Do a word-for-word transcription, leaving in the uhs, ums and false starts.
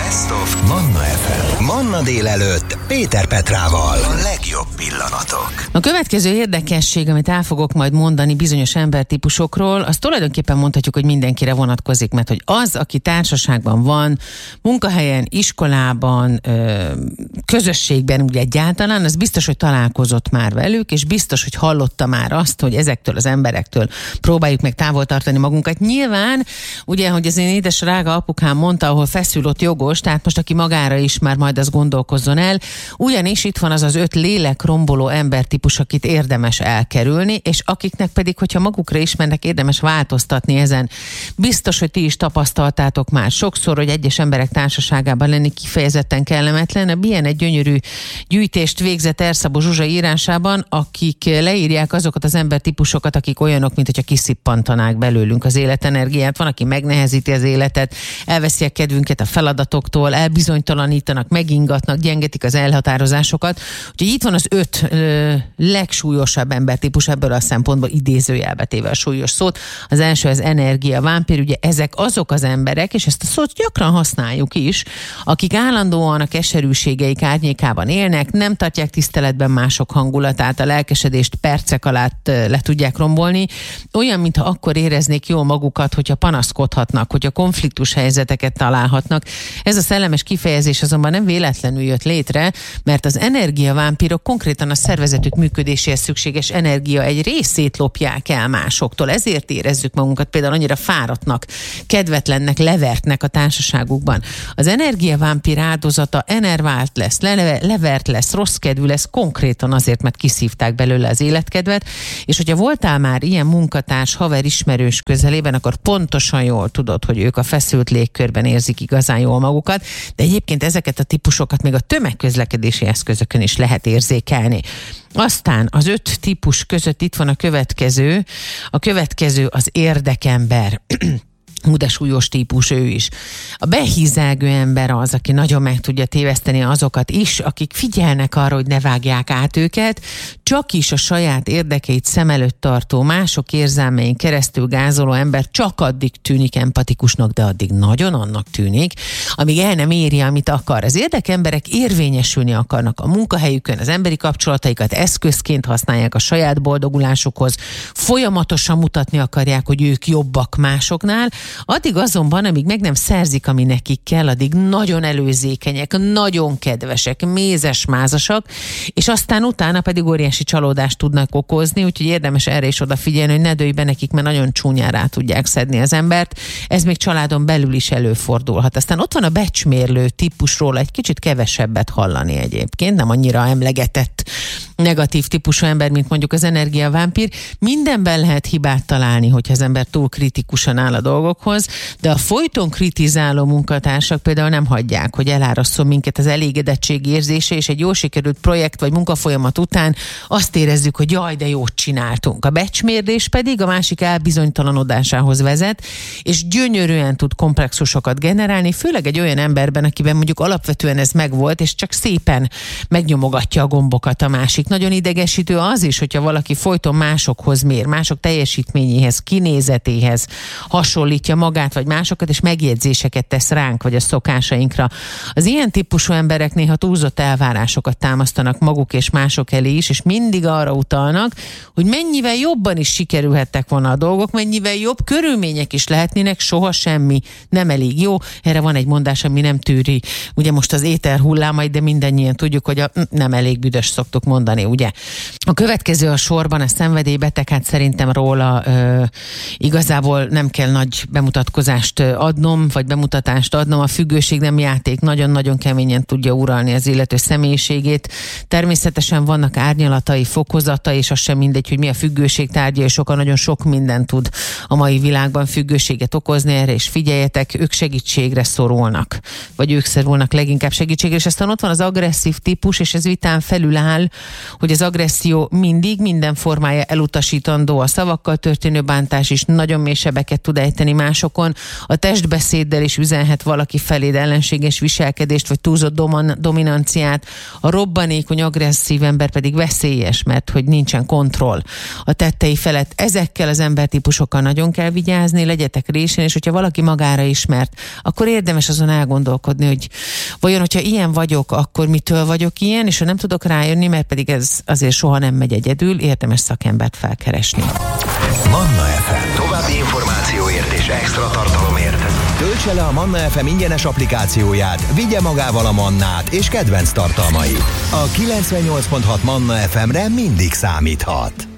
Best of Manna ef em. Manna délelőtt Péter Petrával. A legjobb pillanatok. A következő érdekesség, amit el fogok majd mondani bizonyos embertípusokról, az tulajdonképpen mondhatjuk, hogy mindenkire vonatkozik, mert hogy az, aki társaságban van, munkahelyen, iskolában, közösségben úgy egyáltalán, az biztos, hogy találkozott már velük, és biztos, hogy hallotta már azt, hogy ezektől az emberektől próbáljuk meg távol tartani magunkat. Nyilván, ugye, hogy az én édes rága apukám mondta, ahol feszül, ott jogos, tehát most aki magára is már majd az gondolkozzon el, ugyanis itt van az az öt lélekromboló embertípus, akit érdemes elkerülni, és akiknek pedig, hogyha magukra ismernek, érdemes változtatni ezen. Biztos, hogy ti is tapasztaltátok már sokszor, hogy egyes emberek társaságában lenni kifejezetten kellemetlen. Milyen egy gyönyörű gyűjtést végzett Erszabó Zsuzsa írásában, akik leírják azokat az embertípusokat, akik olyanok, mint hogyha kiszippantanák belőlünk az életenergiát. Van, aki megnehezíti az életet, elveszi a kedvünket a feladatoktól, elbizonytalanítanak, megingatnak, gyengetik az elhatározásokat. Úgyhogy itt van az öt ö, legsúlyosabb embertípus, ebből a szempontból idézőjelbe téve a súlyos szót. Az első az energiavámpír, ugye ezek azok az emberek, és ezt a szót gyakran használjuk is, akik állandóan a keserűségeik árnyékában élnek, nem tartják tiszteletben mások hangulatát, a lelkesedést percek alatt le tudják rombolni. Olyan, mintha akkor éreznék jól magukat, hogyha panaszkodhatnak, hogyha konfliktus helyzeteket találhatnak. Ez a szellemes kifejezés azonban nem véletlenül jött létre, mert az energiavámpírok konkrétan a szervezetük működéséhez szükséges energia egy részét lopják el másoktól. Ezért érezzük magunkat például annyira fáradtnak, kedvetlennek, levertnek a társaságukban. Az energiavámpír áldozata enervált lesz, le- levert lesz, rossz kedvű lesz, konkrétan azért, mert kiszívták belőle az életkedvet, és hogyha voltál már ilyen munkatárs, haver, ismerős közelében, akkor pontosan jól tudod, hogy ők a feszült légkörben érzik igazán jól magukat, de egyébként ezeket a típusokat még a tömegközlekedési eszközökön is lehet érzékelni. Aztán az öt típus között itt van a következő, a következő az érdekember. Hú, de súlyos típus ő is. A behízelgő ember az, aki nagyon meg tudja téveszteni azokat is, akik figyelnek arra, hogy ne vágják át őket, csak is a saját érdekeit szem előtt tartó, mások érzelmein keresztül gázoló ember csak addig tűnik empatikusnak, de addig nagyon annak tűnik, amíg el nem éri, amit akar. Az érdekemberek érvényesülni akarnak a munkahelyükön, az emberi kapcsolataikat eszközként használják a saját boldogulásukhoz, folyamatosan mutatni akarják, hogy ők jobbak másoknál. Addig azonban, amíg meg nem szerzik, ami nekik kell, addig nagyon előzékenyek, nagyon kedvesek, mézes-mázasak, és aztán utána pedig óriási csalódást tudnak okozni, úgyhogy érdemes erre is odafigyelni, hogy ne dőlj be nekik, mert nagyon csúnyán rá tudják szedni az embert. Ez még családon belül is előfordulhat. Aztán ott van a becsmérlő típusról egy kicsit kevesebbet hallani egyébként, nem annyira emlegetett negatív típusú ember, mint mondjuk az energiavámpír. Mindenben lehet hibát találni, hogyha az ember túl kritikusan áll a dolgokhoz, de a folyton kritizáló munkatársak például nem hagyják, hogy elárasszon minket az elégedettség érzése, és egy jól sikerült projekt vagy munkafolyamat után azt érezzük, hogy jaj, de jót csináltunk. A becsmérlés pedig a másik elbizonytalanodásához vezet, és gyönyörűen tud komplexusokat generálni, főleg egy olyan emberben, akiben mondjuk alapvetően ez megvolt, és csak szépen megnyomogatja a gombokat a másik. Nagyon idegesítő az is, hogyha valaki folyton másokhoz mér, mások teljesítményéhez, kinézetéhez hasonlítja magát vagy másokat, és megjegyzéseket tesz ránk vagy a szokásainkra. Az ilyen típusú emberek néha túlzott elvárásokat támasztanak maguk és mások elé is, és mindig arra utalnak, hogy mennyivel jobban is sikerülhettek volna a dolgok, mennyivel jobb körülmények is lehetnének, soha semmi nem elég jó. Erre van egy mondás, ami nem tűri, ugye most az éter hullámait, de mindannyian tudjuk, hogy a nem elég büdös szoktuk mondani, ugye. A következő a sorban a szenvedélybeteg, hát szerintem róla ö, igazából nem kell nagy bemutatkozást adnom, vagy bemutatást adnom. A függőség nem játék, nagyon-nagyon keményen tudja uralni az illető személyiségét. Természetesen vannak árnyalatai, fokozatai, és az sem mindegy, hogy mi a függőség tárgya, és sokan nagyon sok mindent tud a mai világban függőséget okozni, erre is figyeljetek, ők segítségre szorulnak, vagy ők szorulnak leginkább segítségre, és aztán ott van az agresszív típus, és ez vitán felül áll, hogy az agresszió mindig, minden formája elutasítandó, a szavakkal történő bántás is nagyon mély sebeket tud ejteni más másokon, a testbeszéddel is üzenhet valaki feléd ellenséges viselkedést, vagy túlzott doman, dominanciát, a robbanékony, agresszív ember pedig veszélyes, mert hogy nincsen kontroll a tettei felett. Ezekkel az embertípusokkal nagyon kell vigyázni, legyetek résén, és hogyha valaki magára ismert, akkor érdemes azon elgondolkodni, hogy vajon, hogyha ilyen vagyok, akkor mitől vagyok ilyen, és ha nem tudok rájönni, mert pedig ez azért soha nem megy egyedül, érdemes szakembert felkeresni. Manna ef em. További információért és extra tartalomért töltse le a Manna ef em ingyenes applikációját, vigye magával a Mannát és kedvenc tartalmait. A kilencvennyolc pont hat Manna ef emre mindig számíthat.